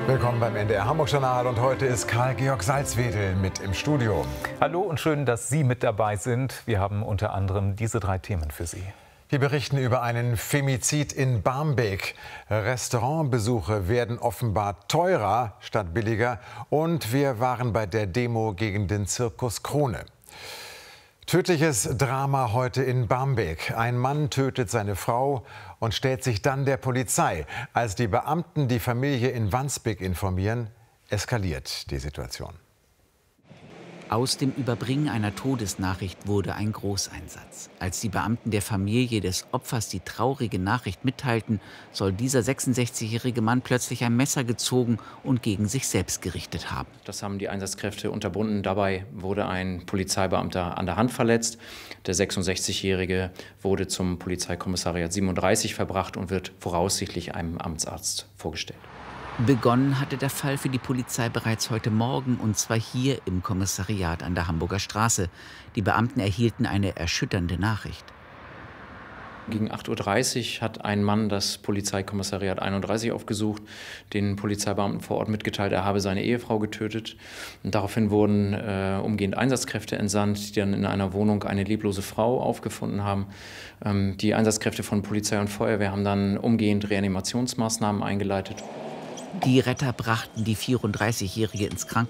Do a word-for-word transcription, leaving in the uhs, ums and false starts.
Willkommen beim N D R Hamburg Journal und heute ist Karl-Georg Salzwedel mit im Studio. Hallo und schön, dass Sie mit dabei sind. Wir haben unter anderem diese drei Themen für Sie. Wir berichten über einen Femizid in Barmbek. Restaurantbesuche werden offenbar teurer statt billiger. Und wir waren bei der Demo gegen den Zirkus Krone. Tödliches Drama heute in Barmbek. Ein Mann tötet seine Frau und stellt sich dann der Polizei. Als die Beamten die Familie in Wandsbek informieren, eskaliert die Situation. Aus dem Überbringen einer Todesnachricht wurde ein Großeinsatz. Als die Beamten der Familie des Opfers die traurige Nachricht mitteilten, soll dieser sechsundsechzigjährige Mann plötzlich ein Messer gezogen und gegen sich selbst gerichtet haben. Das haben die Einsatzkräfte unterbunden. Dabei wurde ein Polizeibeamter an der Hand verletzt. Der sechsundsechzigjährige wurde zum Polizeikommissariat siebenunddreißig verbracht und wird voraussichtlich einem Amtsarzt vorgestellt. Begonnen hatte der Fall für die Polizei bereits heute Morgen, und zwar hier im Kommissariat an der Hamburger Straße. Die Beamten erhielten eine erschütternde Nachricht. Gegen acht Uhr dreißig hat ein Mann das Polizeikommissariat einunddreißig aufgesucht, den Polizeibeamten vor Ort mitgeteilt, er habe seine Ehefrau getötet. Und daraufhin wurden äh, umgehend Einsatzkräfte entsandt, die dann in einer Wohnung eine leblose Frau aufgefunden haben. Ähm, die Einsatzkräfte von Polizei und Feuerwehr haben dann umgehend Reanimationsmaßnahmen eingeleitet. Die Retter brachten die vierunddreißigjährige ins Krankenhaus.